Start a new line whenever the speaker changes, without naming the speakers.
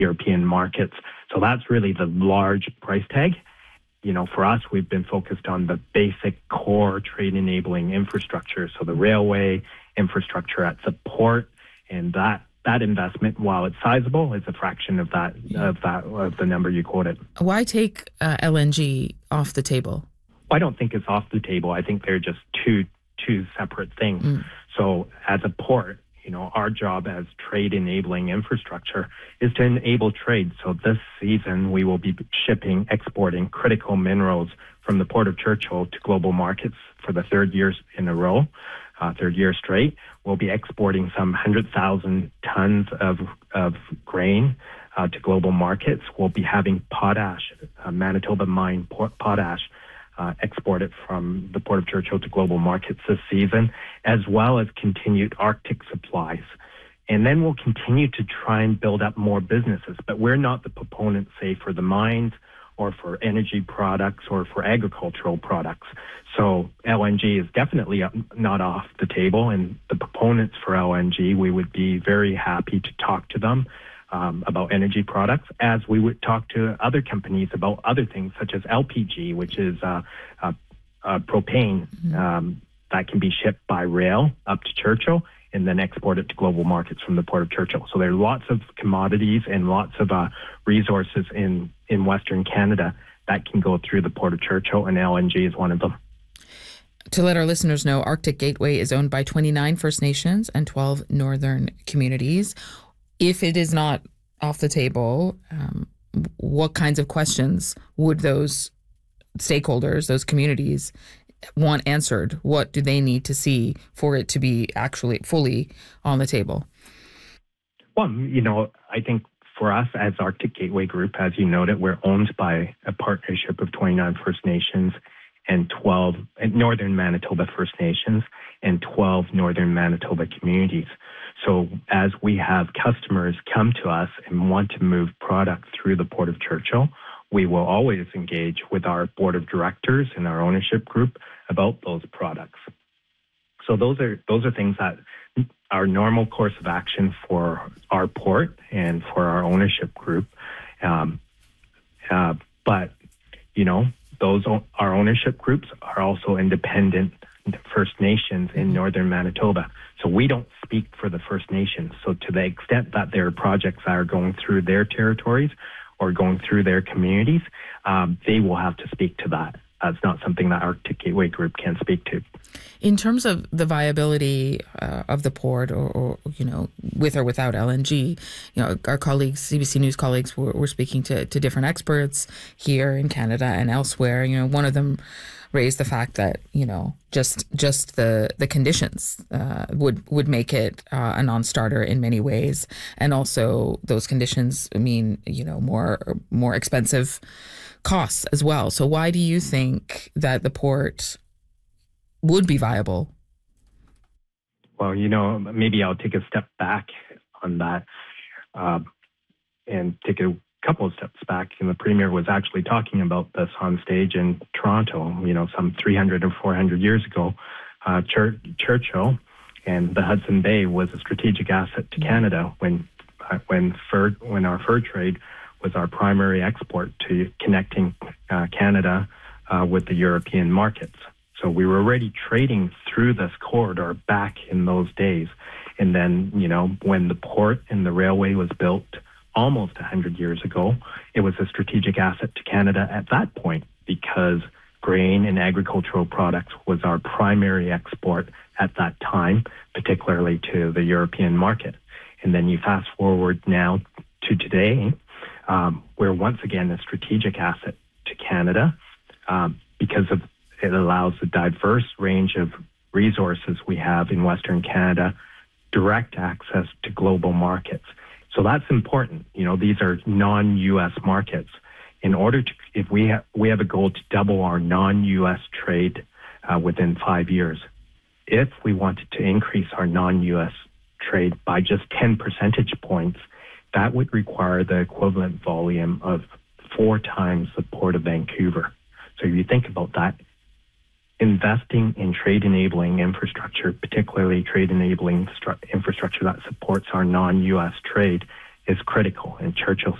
European markets. So that's really the large price tag. For us, we've been focused on the basic core trade-enabling infrastructure, so the railway infrastructure at the port, and that investment, while it's sizable, is a fraction of the number you quoted.
Why take LNG off the table?
I don't think it's off the table. I think they're just two separate things. So as a port, our job as trade-enabling infrastructure is to enable trade. So this season, we will be exporting critical minerals from the Port of Churchill to global markets for the third year straight. We'll be exporting some 100,000 tons of grain to global markets. We'll be having potash, Manitoba Mine potash, exported from the Port of Churchill to global markets this season, as well as continued Arctic supplies. And then we'll continue to try and build up more businesses. But we're not the proponents, say, for the mines or for energy products or for agricultural products. So LNG is definitely not off the table. And the proponents for LNG, we would be very happy to talk to them about energy products, as we would talk to other companies about other things, such as LPG, which is propane that can be shipped by rail up to Churchill and then exported to global markets from the Port of Churchill. So there are lots of commodities and lots of resources in Western Canada that can go through the Port of Churchill, and LNG is one of them.
To let our listeners know, Arctic Gateway is owned by 29 First Nations and 12 Northern communities. If it is not off the table, what kinds of questions would those stakeholders, those communities, want answered? What do they need to see for it to be actually fully on the table?
Well, I think for us as Arctic Gateway Group, as you noted, we're owned by a partnership of 29 First Nations and 12 Northern Manitoba First Nations and 12 Northern Manitoba communities. So as we have customers come to us and want to move product through the Port of Churchill, we will always engage with our board of directors and our ownership group about those products. So those are things that are normal course of action for our port and for our ownership group. But our ownership groups are also independent First Nations in Northern Manitoba. So we don't speak for the First Nations. So to the extent that there are projects that are going through their territories or going through their communities, they will have to speak to that. That's not something that Arctic Gateway Group can speak to.
In terms of the viability of the port, or with or without LNG, our colleagues, CBC News colleagues, were speaking to different experts here in Canada and elsewhere. One of them raised the fact that just the conditions would make it a non-starter in many ways, and also those conditions mean more expensive costs as well. So why do you think that the port would be viable?
Well, maybe I'll take a step back on that and take a couple of steps back. And the Premier was actually talking about this on stage in Toronto, some 300 or 400 years ago. Churchill and the Hudson Bay was a strategic asset to Canada when our fur trade was our primary export to connecting Canada with the European markets. So we were already trading through this corridor back in those days. And then, when the port and the railway was built almost 100 years ago, it was a strategic asset to Canada at that point, because grain and agricultural products was our primary export at that time, particularly to the European market. And then you fast forward now to today, we're once again a strategic asset to Canada because it allows the diverse range of resources we have in Western Canada, direct access to global markets. So that's important. These are non-U.S. markets. In order to, if we have a goal to double our non-U.S. trade within 5 years. If we wanted to increase our non-U.S. trade by just 10 percentage points, that would require the equivalent volume of 4 times the Port of Vancouver. So if you think about that, investing in trade-enabling infrastructure, particularly trade-enabling infrastructure that supports our non-U.S. trade, is critical. And Churchill